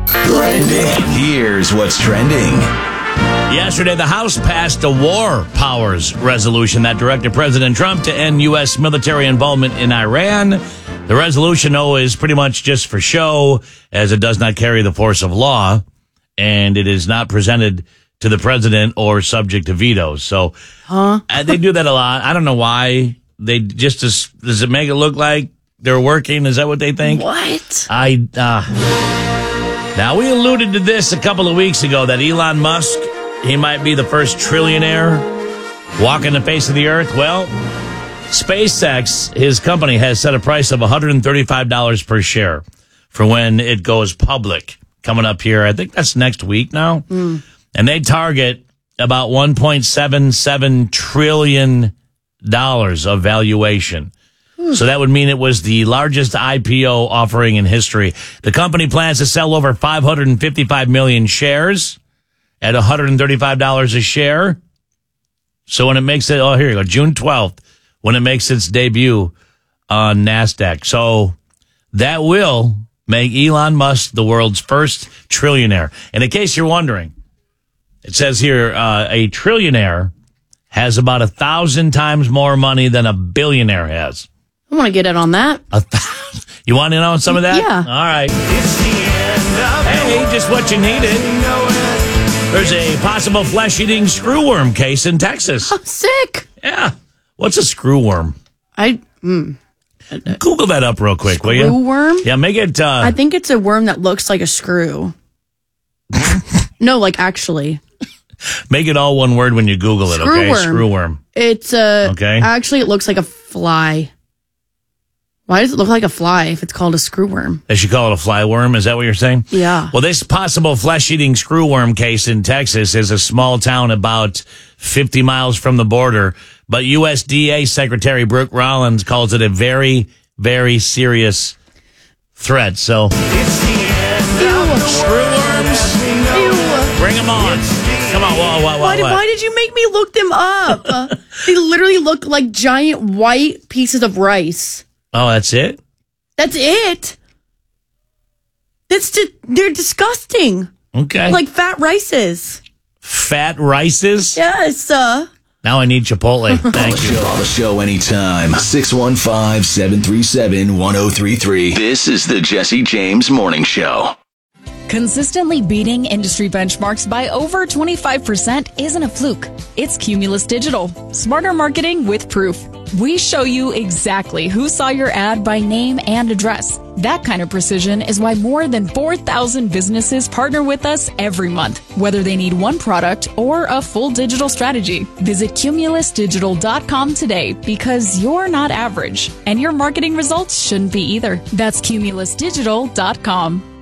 Here's what's trending. Yesterday, the House passed a war powers resolution that directed President Trump to end U.S. military involvement in Iran. The resolution, though, is pretty much just for show, as it does not carry the force of law, and it is not presented to the president or subject to vetoes. So they do that a lot. I don't know why. They just does it make it look like they're working? Is that what they think? What? Now, we alluded to this a couple of weeks ago, that Elon Musk, he might be the first trillionaire walking the face of the earth. Well, SpaceX, his company, has set a price of $135 per share for when it goes public coming up here. I think that's next week now. And they target about $1.77 trillion of valuation. So that would mean it was the largest IPO offering in history. The company plans to sell over 555 million shares at $135 a share. So when it makes it, here you go, June 12th, when it makes its debut on NASDAQ. So that will make Elon Musk the world's first trillionaire. And in case you're wondering, it says here, a trillionaire has about 1,000 times more money than a billionaire has. I want to get in on that. You want in on some of that? Yeah. All right. Hey, just what you needed. There's a possible flesh-eating screwworm case in Texas. I'm sick. Yeah. What's a screwworm? Google that up real quick, will you? Screwworm? Yeah, make it... I think it's a worm that looks like a screw. No, like actually. Make it all one word when you Google it, okay? Screwworm. It's okay. Actually, it looks like a fly. Why does it look like a fly if it's called a screwworm? They should call it a flyworm. Is that what you're saying? Yeah. Well, this possible flesh-eating screwworm case in Texas is a small town about 50 miles from the border. But USDA Secretary Brooke Rollins calls it a very, very serious threat. So, screwworms, bring them on. Come on, why did you make me look them up? They literally look like giant white pieces of rice. Oh, that's it? That's it. They're disgusting. Okay. Like fat rices. Fat rices? Yes. Now I need Chipotle. Thank you. Call the show anytime. 615-737-1033. This is the Jesse James Morning Show. Consistently beating industry benchmarks by over 25% isn't a fluke. It's Cumulus Digital. Smarter marketing with proof. We show you exactly who saw your ad by name and address. That kind of precision is why more than 4,000 businesses partner with us every month, whether they need one product or a full digital strategy. Visit cumulusdigital.com today, because you're not average, and your marketing results shouldn't be either. That's cumulusdigital.com.